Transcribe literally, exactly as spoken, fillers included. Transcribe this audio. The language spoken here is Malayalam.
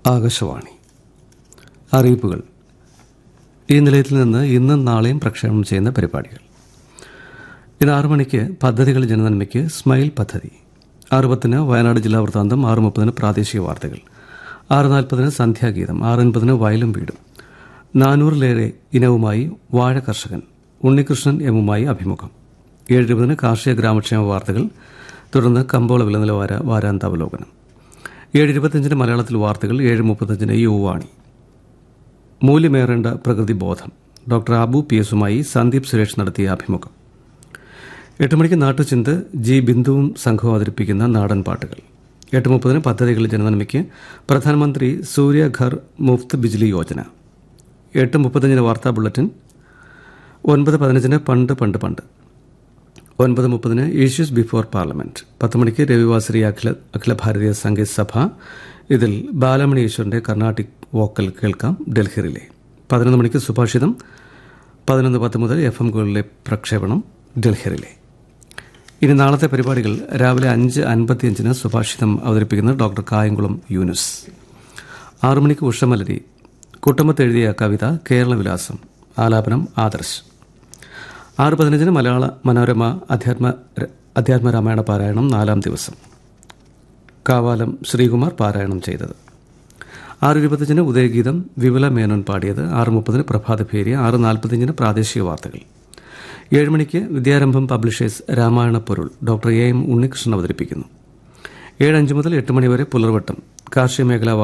ആകാശവാണി അറിയിപ്പുകൾ. ഈ നിലയത്തിൽ നിന്ന് ഇന്നും നാളെയും പ്രക്ഷേപണം ചെയ്യുന്ന പരിപാടികൾ. ഇന്ന് ആറു മണിക്ക് പദ്ധതികൾ ജനനന്മയ്ക്ക് സ്മൈൽ പദ്ധതി, ആറ് പത്തിന് വയനാട് ജില്ലാ വൃത്താന്തം, ആറ് മുപ്പതിന് പ്രാദേശിക വാർത്തകൾ, ആറ് നാൽപ്പതിന് സന്ധ്യാഗീതം, ആറ് അൻപതിന് വയലും വീടും, നാനൂറിലേറെ ഇനവുമായി വാഴ കർഷകൻ ഉണ്ണികൃഷ്ണൻ എമ്മുമായി അഭിമുഖം, ഏഴ് ഇരുപതിന് കാർഷിക ഗ്രാമക്ഷേമ വാർത്തകൾ, തുടർന്ന് കമ്പോള വില നിലവാര വാരാന്താവലോകനം, ഏഴ് ഇരുപത്തിയഞ്ചിന് മലയാളത്തിൽ വാർത്തകൾ, ഏഴ് മുപ്പത്തഞ്ചിന് യുവാണി. മൂല്യമേറേണ്ട പ്രകൃതി ബോധം ഡോക്ടർ അബു പി എസുമായി സന്ദീപ് സുരേഷ് നടത്തിയ അഭിമുഖം. എട്ട് മണിക്ക് നാട്ടുചിന്ത് ജി ബിന്ദുവും സംഘവും അവതരിപ്പിക്കുന്ന നാടൻ പാട്ടുകൾ. എട്ട് മുപ്പതിന് പദ്ധതികൾ ജനനന്മയ്ക്ക് പ്രധാനമന്ത്രി സൂര്യഘർ മുഫ്ത് ബിജ്ലി യോജന. എട്ട് മുപ്പത്തഞ്ചിന് വാർത്താ ബുള്ളറ്റിൻ. ഒൻപത് പതിനഞ്ചിന് പണ്ട് പണ്ട് പണ്ട്. ഒൻപത് മുപ്പതിന് ഇഷ്യൂസ് ബിഫോർ പാർലമെന്റ്. പത്ത് മണിക്ക് രവിവാസരി അഖില അഖില ഭാരതീയ സംഗീത് സഭ. ഇതിൽ ബാലമണി ഈശ്വറിന്റെ കർണാട്ടിക് വോക്കൽ കേൾക്കാം, ഡൽഹിയിലെ. പതിനൊന്ന് മണിക്ക് സുഭാഷിതം. പതിനൊന്ന് പത്ത് മുതൽ എഫ് എം ഗോളിലെ പ്രക്ഷേപണം, ഡൽഹിയിലെ. ഇനി നാളത്തെ പരിപാടികൾ. രാവിലെ അഞ്ച് അൻപത്തിയഞ്ചിന് സുഭാഷിതം അവതരിപ്പിക്കുന്നത് ഡോക്ടർ കായംകുളം യൂനുസ്. ആറു മണിക്ക് ഉഷമലരി, കുട്ടമ്പത്ത് എഴുതിയ കവിത കേരള വിലാസം, ആലാപനം ആദർശ്. ആറ് പതിനഞ്ചിന് മലയാള മനോരമ അധ്യാത്മ അധ്യാത്മ രാമായണ പാരായണം, നാലാം ദിവസം, കാവാലം ശ്രീകുമാർ പാരായണം ചെയ്തത്. ആറ് ഇരുപത്തിയഞ്ചിന് ഉദയഗീതം, വിമല മേനോൻ പാടിയത്. ആറ് മുപ്പതിന് പ്രഭാതഭേരി. ആറ് നാൽപ്പത്തിയഞ്ചിന് പ്രാദേശിക വാർത്തകൾ. ഏഴ് മണിക്ക് വിദ്യാരംഭം പബ്ലിഷേഴ്സ് രാമായണ പൊരുൾ, ഡോക്ടർ എ എം ഉണ്ണികൃഷ്ണൻ അവതരിപ്പിക്കുന്നു. ഏഴ് അഞ്ച് മുതൽ എട്ട് മണിവരെ പുലർവട്ടം, കാർഷിക മേഖലാ